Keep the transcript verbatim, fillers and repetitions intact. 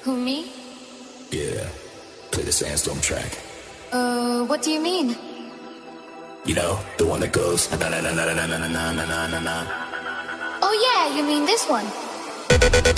Who, me? Yeah, play the Sandstorm track. Uh, what do you mean? You know, the one that goes na na na na na na na na na na na. Oh yeah, you mean this one?